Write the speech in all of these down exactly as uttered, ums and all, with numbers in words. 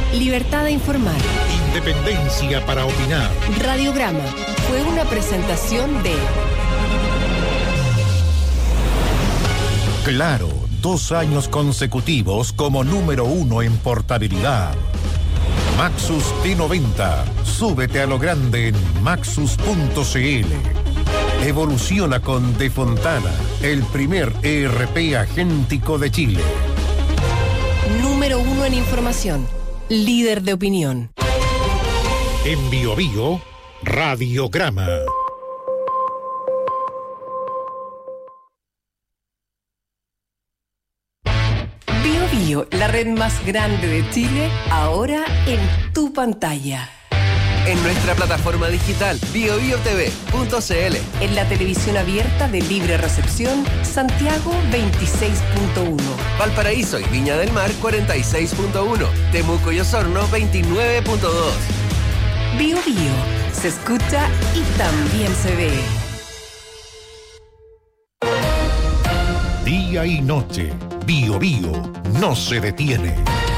Libertad de informar. Independencia para opinar. Radiograma fue una presentación de... Claro, dos años consecutivos como número uno en portabilidad. Maxus T noventa. Súbete a lo grande en maxus punto c l. Evoluciona con De Fontana, el primer E R P agéntico de Chile. Número uno en información. Líder de opinión. En Bio Bio, Radiograma. Bio Bio, la red más grande de Chile, ahora en tu pantalla. En nuestra plataforma digital bio bio t v punto c l. En la televisión abierta de libre recepción, Santiago veintiséis punto uno. Valparaíso y Viña del Mar cuarenta y seis punto uno. Temuco y Osorno veintinueve punto dos. Bio Bio, se escucha y también se ve. Día y noche, Bio Bio no se detiene.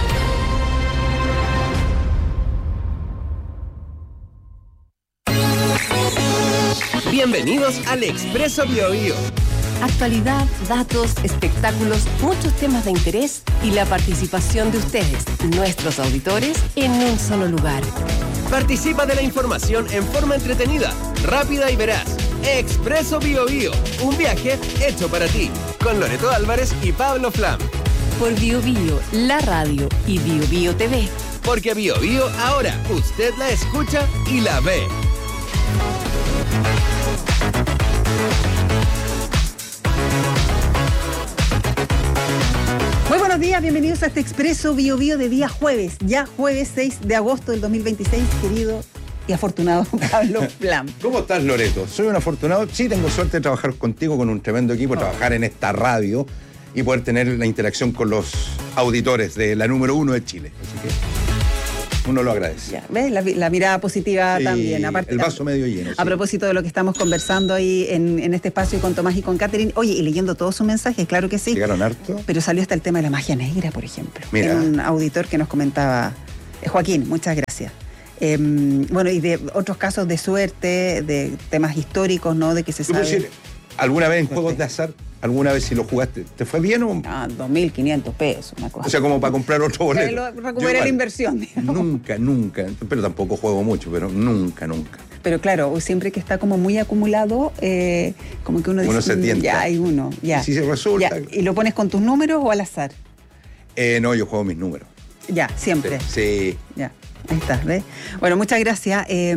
Bienvenidos al Expreso Bio Bio. Actualidad, datos, espectáculos, muchos temas de interés y la participación de ustedes, nuestros auditores, en un solo lugar. Participa de la información en forma entretenida, rápida y veraz. Expreso Bio Bio, un viaje hecho para ti, con Loreto Álvarez y Pablo Flam. Por Bio Bio, la radio y Bio Bio T V. Porque Bio Bio ahora usted la escucha y la ve. Muy buenos días, bienvenidos a este Expreso Bio Bio de día jueves, ya jueves seis de agosto del dos mil veintiséis, querido y afortunado Pablo Flam. ¿Cómo estás, Loreto? Soy un afortunado, sí tengo suerte de trabajar contigo, con un tremendo equipo, oh. trabajar en esta radio y poder tener la interacción con los auditores de la número uno de Chile. Así que uno lo agradece. Ya, ¿ves? La, la mirada positiva sí, también. Aparte, el vaso medio lleno. A sí. propósito de lo que estamos conversando ahí en, en este espacio con Tomás y con Catherine. Oye, y leyendo todos sus mensajes, claro que sí. ¿Llegaron harto? Pero salió hasta el tema de la magia negra, por ejemplo. Mira. Era un auditor que nos comentaba, eh, Joaquín, muchas gracias. Eh, bueno, y de otros casos de suerte, de temas históricos, ¿no? De que se sabe... Decir, ¿alguna vez en juegos de azar, alguna vez si lo jugaste, te fue bien o...? Ah, dos mil quinientos pesos, una cosa. O sea, como para comprar otro boleto. Pero lo, recuperé la inversión, digamos. Nunca, nunca, pero tampoco juego mucho, pero nunca, nunca. Pero claro, siempre que está como muy acumulado, eh, como que uno dice... Uno se tienta. Ya, hay uno, ya. Y si se resulta... Ya. ¿Y lo pones con tus números o al azar? Eh, no, yo juego mis números. Ya, siempre. Sí. Ya, ahí está, ¿ves? Bueno, muchas gracias. Eh,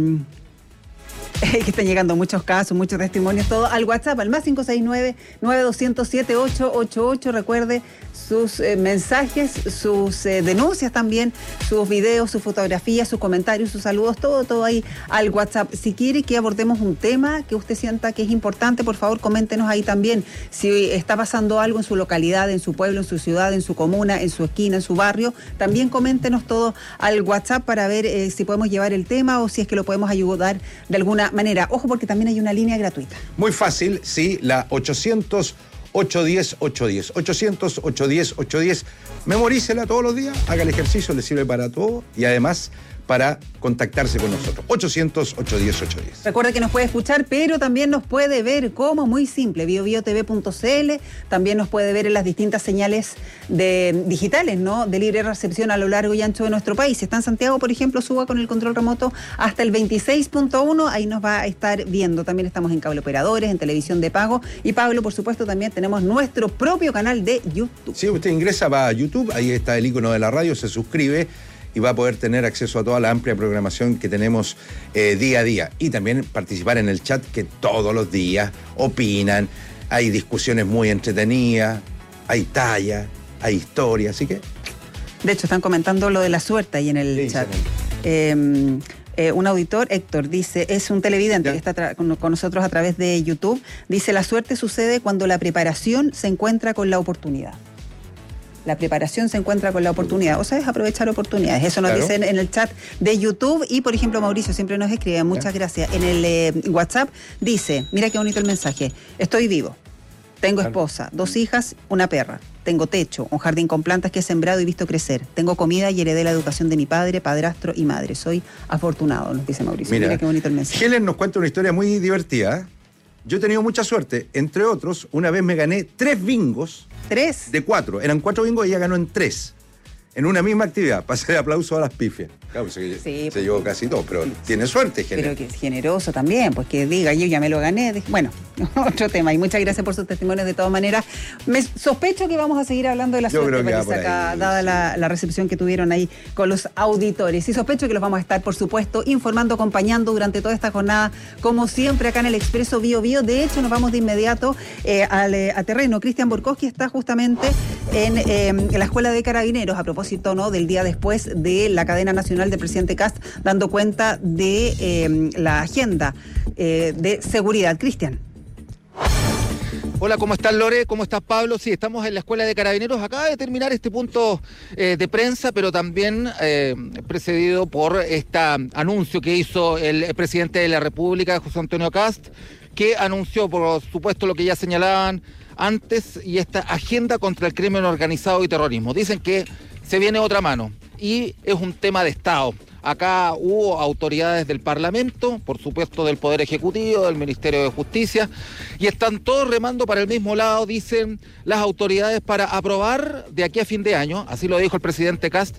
que están llegando muchos casos, muchos testimonios, todo al WhatsApp, al más cinco seis nueve, nueve dos cero cero, siete ocho ocho ocho. Recuerde sus eh, mensajes, sus eh, denuncias también, sus videos, sus fotografías, sus comentarios, sus saludos, todo, todo ahí al WhatsApp. Si quiere que abordemos un tema que usted sienta que es importante, por favor, coméntenos ahí también. Si está pasando algo en su localidad, en su pueblo, en su ciudad, en su comuna, en su esquina, en su barrio, también coméntenos todo al WhatsApp para ver eh, si podemos llevar el tema o si es que lo podemos ayudar de alguna manera. Ojo, porque también hay una línea gratuita. Muy fácil, sí, la ochocientos, ochocientos diez, ochocientos diez. ochocientos, ochocientos diez, ochocientos diez. Memorícela todos los días, haga el ejercicio, le sirve para todo y además para contactarse con nosotros. ochocientos, ochocientos diez, ochocientos diez. Recuerda que nos puede escuchar, pero también nos puede ver como muy simple, bio bio t v punto c l. También nos puede ver en las distintas señales de, digitales, ¿no? De libre recepción a lo largo y ancho de nuestro país. Si está en Santiago, por ejemplo, suba con el control remoto hasta el veintiséis punto uno, ahí nos va a estar viendo. También estamos en cable operadores, en televisión de pago. Y Pablo, por supuesto, también tenemos nuestro propio canal de YouTube. Sí, usted ingresa a YouTube, ahí está el icono de la radio, se suscribe y va a poder tener acceso a toda la amplia programación que tenemos eh, día a día. Y también participar en el chat, que todos los días opinan, hay discusiones muy entretenidas, hay talla, hay historia, así que... De hecho, están comentando lo de la suerte ahí en el sí, chat. Eh, eh, un auditor, Héctor, dice, es un televidente ¿Ya? que está tra- con, con nosotros a través de YouTube, dice, la suerte sucede cuando la preparación se encuentra con la oportunidad. La preparación se encuentra con la oportunidad. O sea, es aprovechar oportunidades. Eso nos claro. dicen en el chat de YouTube. Y, por ejemplo, Mauricio siempre nos escribe, muchas ¿Ya? gracias. En el eh, WhatsApp dice, mira qué bonito el mensaje. Estoy vivo. Tengo claro. esposa, dos hijas, una perra. tengo techo, un jardín con plantas que he sembrado y visto crecer, tengo comida y heredé la educación de mi padre, padrastro y madre. Soy afortunado, nos dice Mauricio. Mira, Mira qué bonito el mensaje. Helen nos cuenta una historia muy divertida. Yo he tenido mucha suerte. Entre otros, una vez me gané tres bingos. ¿Tres? De cuatro. Eran cuatro bingos y ella ganó en tres. En una misma actividad. Pasé de aplauso a las pifias. Claro, se, Sí, se llevó casi todo, pero tiene suerte, Helen. Pero que es generoso también, pues que diga, yo ya me lo gané. Bueno, otro tema. Y muchas gracias por sus testimonios de todas maneras. Me sospecho que vamos a seguir hablando de la Yo suerte, creo que va parece, por acá, ahí, dada sí. la, la recepción que tuvieron ahí con los auditores. Y sospecho que los vamos a estar, por supuesto, informando, acompañando durante toda esta jornada, como siempre, acá en el Expreso Bio Bio. De hecho, nos vamos de inmediato eh, al, eh, a terreno. Cristian Borkowski está justamente en, eh, en la Escuela de Carabineros, a propósito, ¿no?, del día después de la cadena nacional del presidente Kast, dando cuenta de eh, la agenda eh, de seguridad. Cristian. Hola, ¿cómo estás, Lore? ¿Cómo estás, Pablo? Sí, estamos en la Escuela de Carabineros. Acaba de terminar este punto eh, de prensa, pero también eh, precedido por este anuncio que hizo el, el presidente de la República, José Antonio Kast, que anunció, por supuesto, lo que ya señalaban antes, y esta agenda contra el crimen organizado y terrorismo. Dicen que se viene otra mano, y es un tema de Estado. Acá hubo autoridades del Parlamento, por supuesto del Poder Ejecutivo, del Ministerio de Justicia, y están todos remando para el mismo lado, dicen las autoridades, para aprobar de aquí a fin de año, así lo dijo el presidente Kast,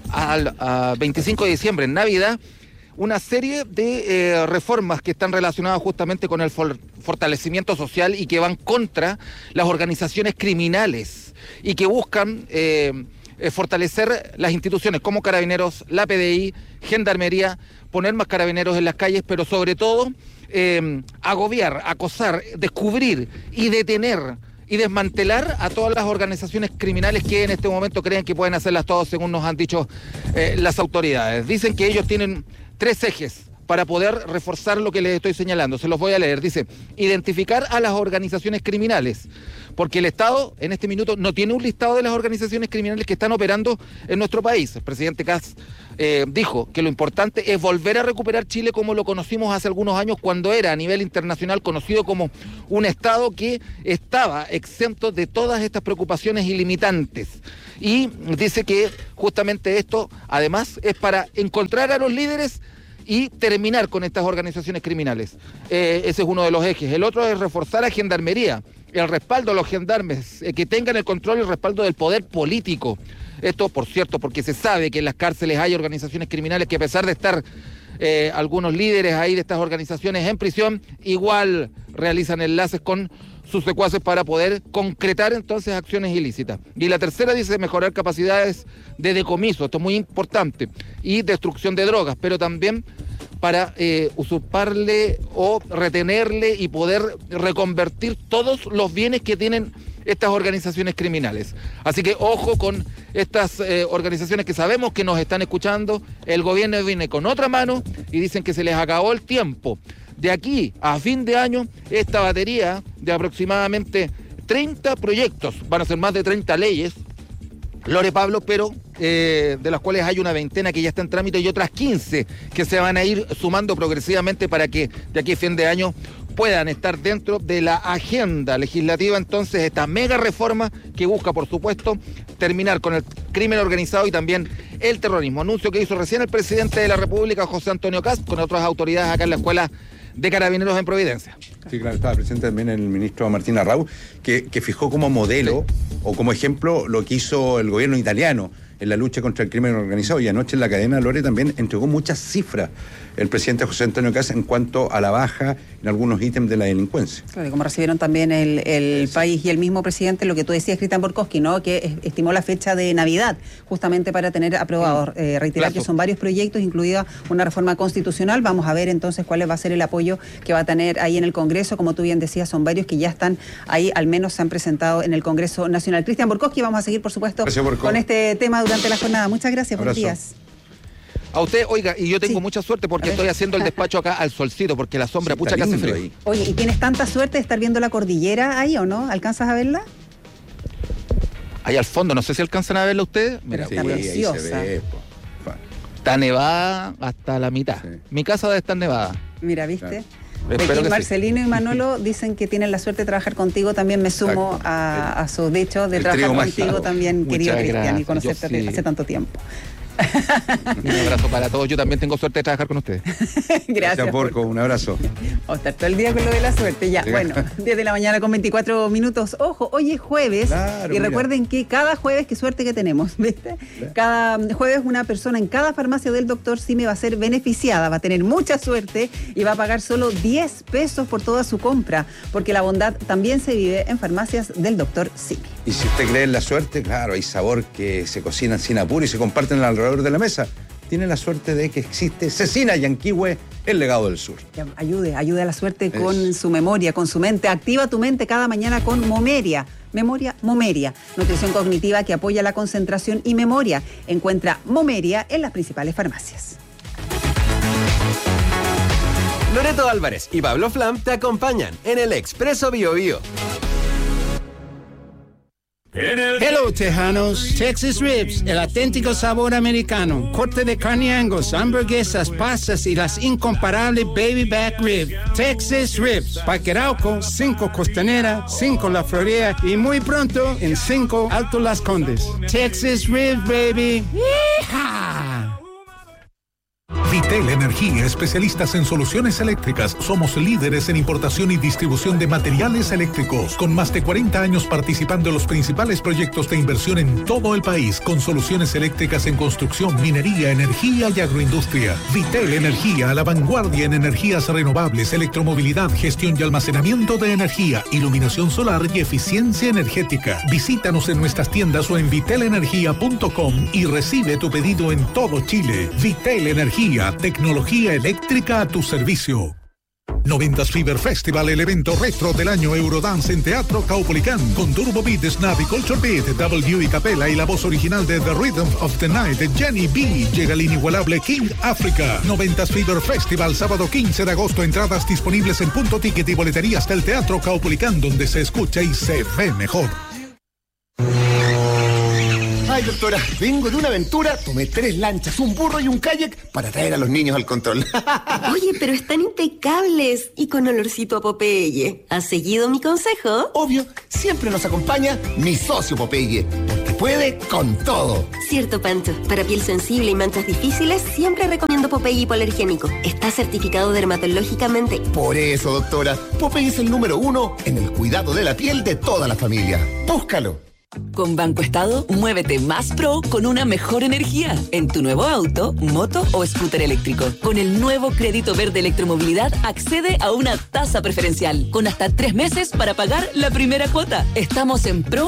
al a veinticinco de diciembre, en Navidad, una serie de eh, reformas que están relacionadas justamente con el for- fortalecimiento social y que van contra las organizaciones criminales y que buscan eh, eh, fortalecer las instituciones como Carabineros, la P D I, Gendarmería, poner más carabineros en las calles, pero sobre todo eh, agobiar, acosar, descubrir y detener y desmantelar a todas las organizaciones criminales que en este momento creen que pueden hacerlas todas, según nos han dicho eh, las autoridades. Dicen que ellos tienen tres ejes para poder reforzar lo que les estoy señalando. Se los voy a leer. Dice, identificar a las organizaciones criminales, porque el Estado en este minuto no tiene un listado de las organizaciones criminales que están operando en nuestro país. El presidente Kast eh, dijo que lo importante es volver a recuperar Chile como lo conocimos hace algunos años, cuando era a nivel internacional conocido como un Estado que estaba exento de todas estas preocupaciones ilimitantes. Y dice que justamente esto, además, es para encontrar a los líderes y terminar con estas organizaciones criminales. Eh, ese es uno de los ejes. El otro es reforzar a Gendarmería, el respaldo a los gendarmes, eh, que tengan el control y el respaldo del poder político. Esto, por cierto, porque se sabe que en las cárceles hay organizaciones criminales que, a pesar de estar eh, algunos líderes ahí de estas organizaciones en prisión, igual realizan enlaces con sus secuaces para poder concretar entonces acciones ilícitas. Y la tercera dice mejorar capacidades de decomiso, esto es muy importante, y destrucción de drogas, pero también para eh, usurparle o retenerle y poder reconvertir todos los bienes que tienen estas organizaciones criminales. Así que ojo con estas eh, organizaciones que sabemos que nos están escuchando. El gobierno viene con otra mano y dicen que se les acabó el tiempo. De aquí a fin de año, esta batería de aproximadamente treinta proyectos, van a ser más de treinta leyes, Lore, Pablo, pero eh, de las cuales hay una veintena que ya está en trámite y otras quince que se van a ir sumando progresivamente para que de aquí a fin de año puedan estar dentro de la agenda legislativa. Entonces, esta mega reforma que busca, por supuesto, terminar con el crimen organizado y también el terrorismo. Anuncio que hizo recién el presidente de la República, José Antonio Kast, con otras autoridades acá en la Escuela de Carabineros en Providencia. Sí, claro, estaba presente también el ministro Martín Arrau, que, que fijó como modelo sí. o como ejemplo lo que hizo el gobierno italiano en la lucha contra el crimen organizado. Y anoche en la cadena Lore también entregó muchas cifras el presidente José Antonio Kast en cuanto a la baja en algunos ítems de la delincuencia. Claro, y como recibieron también el, el país y el mismo presidente, lo que tú decías, Cristian Borkowski, ¿no?, que estimó la fecha de Navidad justamente para tener aprobado. Eh, reiterar claro. que son varios proyectos, incluida una reforma constitucional. Vamos a ver entonces cuál va a ser el apoyo que va a tener ahí en el Congreso. Como tú bien decías, son varios que ya están ahí, al menos se han presentado en el Congreso Nacional. Cristian Borkowski, vamos a seguir, por supuesto, gracias, con este tema durante la jornada. Muchas gracias, buenos días. A usted, oiga, y yo tengo sí. mucha suerte porque estoy haciendo el despacho acá al solcito, porque la sombra, sí, pucha que hace frío. Ahí. Oye, ¿y tienes tanta suerte de estar viendo la cordillera ahí o no? ¿Alcanzas a verla? Ahí al fondo, no sé si alcanzan a verla ustedes. Mira, sí, está preciosa. Ahí se ve, está nevada hasta la mitad. Sí. Mi casa debe estar nevada. Mira, ¿viste? Claro. Espero que Marcelino sí. y Manolo dicen que tienen la suerte de trabajar contigo. También me sumo a, a su dicho de el trabajar trío contigo mágico. también, Muchas querido Cristian, y gracias. conocerte Yo sí. hace tanto tiempo. Un abrazo para todos. Yo también tengo suerte de trabajar con ustedes. Gracias. Gracias, Porco. Un abrazo. Vamos a estar todo el día con lo de la suerte. Ya, Sí. bueno, diez de la mañana con veinticuatro minutos. Ojo, hoy es jueves. Claro, y mira. recuerden que cada jueves, qué suerte que tenemos, ¿viste? Cada jueves una persona en cada farmacia del doctor Simi va a ser beneficiada, va a tener mucha suerte y va a pagar solo diez pesos por toda su compra, porque la bondad también se vive en farmacias del doctor Simi. Y si usted cree en la suerte, claro, hay sabor que se cocinan sin apuro y se comparten alrededor de la mesa. Tiene la suerte de que existe Cecina Yanquihue, el legado del sur. Ya, Ayude, ayude a la suerte Es. con su memoria, con su mente. Activa tu mente cada mañana con Momeria. Memoria, Momeria. Nutrición cognitiva que apoya la concentración y memoria. Encuentra Momeria en las principales farmacias. Loreto Álvarez y Pablo Flam te acompañan en el Expreso Bio Bio. Hello, Tejanos. Texas Ribs, el auténtico sabor americano. Corte de carne Angus, hamburguesas, pastas y las incomparables Baby Back Rib. Texas Ribs, Parque Arauco, cinco Costanera, cinco La Florida y muy pronto en cinco Alto Las Condes. Texas Ribs, baby. ¡Yeehaw! Vitel Energía, especialistas en soluciones eléctricas. Somos líderes en importación y distribución de materiales eléctricos, con más de cuarenta años participando en los principales proyectos de inversión en todo el país, con soluciones eléctricas en construcción, minería, energía y agroindustria. Vitel Energía, a la vanguardia en energías renovables, electromovilidad, gestión y almacenamiento de energía, iluminación solar y eficiencia energética. Visítanos en nuestras tiendas o en vitel energía punto com y recibe tu pedido en todo Chile. Vitel Energía, tecnología eléctrica a tu servicio. noventas Fever Festival, el evento retro del año Eurodance en Teatro Caupolicán, con Turbo Beat, Snap y Culture Beat, W y Capella y la voz original de The Rhythm of the Night, Jenny B. Llega el inigualable King Africa. noventas Fever Festival, sábado quince de agosto, entradas disponibles en Punto Ticket y boleterías del Teatro Caupolicán, donde se escucha y se ve mejor. Ay, doctora, vengo de una aventura, tomé tres lanchas, un burro y un kayak para traer a los niños al control. Oye, pero están impecables y con olorcito a Popeye. ¿Has seguido mi consejo? Obvio, siempre nos acompaña mi socio Popeye, porque puede con todo. Cierto, Pancho. Para piel sensible y manchas difíciles, siempre recomiendo Popeye hipoalergénico. Está certificado dermatológicamente. Por eso, doctora, Popeye es el número uno en el cuidado de la piel de toda la familia. Búscalo. Con Banco Estado, muévete más pro con una mejor energía en tu nuevo auto, moto o scooter eléctrico. Con el nuevo crédito verde electromovilidad, accede a una tasa preferencial con hasta tres meses para pagar la primera cuota. Estamos en pro